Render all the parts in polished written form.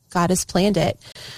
God has planned it.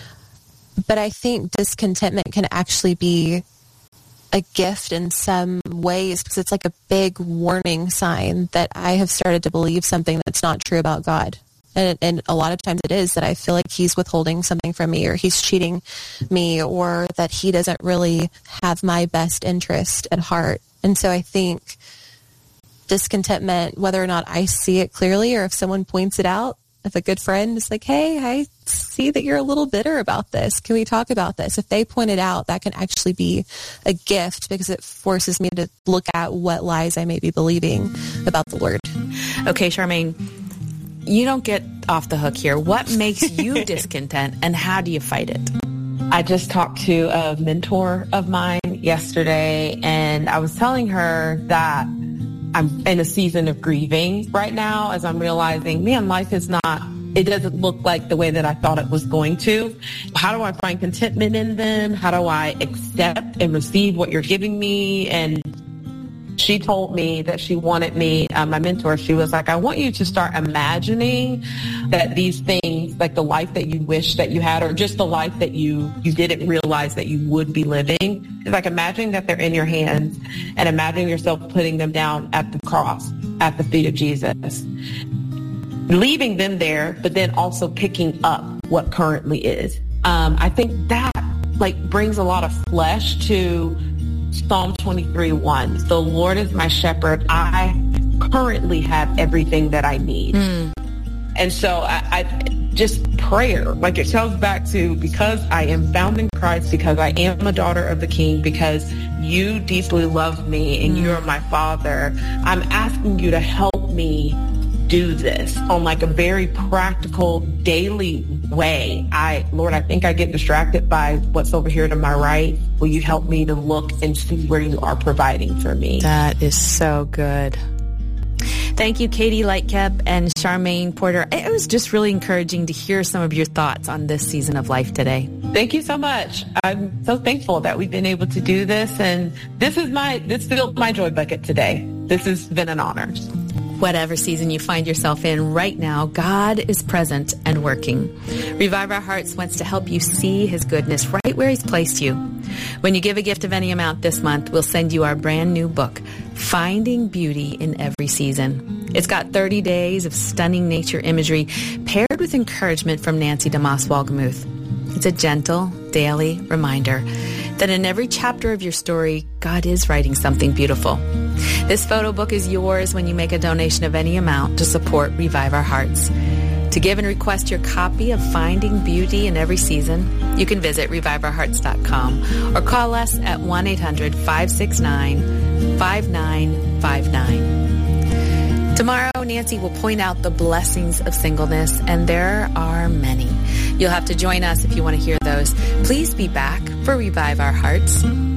But I think discontentment can actually be a gift in some ways, because it's like a big warning sign that I have started to believe something that's not true about God. And a lot of times it is that I feel like he's withholding something from me, or he's cheating me, or that he doesn't really have my best interest at heart. And so I think discontentment, whether or not I see it clearly, or if someone points it out, if a good friend is like, hey, I see that you're a little bitter about this. Can we talk about this? If they point it out, that can actually be a gift, because it forces me to look at what lies I may be believing about the Lord. Okay, Charmaine, you don't get off the hook here. What makes you discontent, and how do you fight it? I just talked to a mentor of mine yesterday, and I was telling her that I'm in a season of grieving right now, as I'm realizing, man, life is not, it doesn't look like the way that I thought it was going to. How do I find contentment in them? How do I accept and receive what you're giving me? And she told me that she wanted me, my mentor, she was like, I want you to start imagining that these things, like the life that you wish that you had, or just the life that you didn't realize that you would be living. It's like imagining that they're in your hands, and imagine yourself putting them down at the cross, at the feet of Jesus. Leaving them there, but then also picking up what currently is. I think that brings a lot of flesh to Psalm 23:1. The Lord is my shepherd. I currently have everything that I need. And so I just prayer, it tells back to, because I am found in Christ, because I am a daughter of the King, because you deeply love me and you are my Father. I'm asking you to help me do this on a very practical daily way. Lord, I think I get distracted by what's over here to my right. Will you help me to look and see where you are providing for me? That is so good. Thank you, Katie Lightcap and Charmaine Porter. It was just really encouraging to hear some of your thoughts on this season of life today. Thank you so much. I'm so thankful that we've been able to do this, and this filled my joy bucket today. This has been an honor. Whatever season you find yourself in right now, God is present and working. Revive Our Hearts wants to help you see His goodness right where He's placed you. When you give a gift of any amount this month, we'll send you our brand new book, Finding Beauty in Every Season. It's got 30 days of stunning nature imagery paired with encouragement from Nancy DeMoss Wolgemuth. It's a gentle, daily reminder that in every chapter of your story, God is writing something beautiful. This photo book is yours when you make a donation of any amount to support Revive Our Hearts. To give and request your copy of Finding Beauty in Every Season, you can visit reviveourhearts.com or call us at 1-800-569-5959. Tomorrow, Nancy will point out the blessings of singleness, and there are many. You'll have to join us if you want to hear those. Please be back for Revive Our Hearts.